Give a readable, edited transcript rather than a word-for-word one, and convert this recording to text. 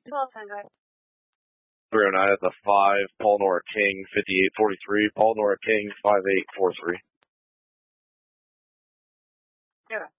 309 at the 5, Paul Nora King, 5843, Paul Nora King, 5843. Yeah.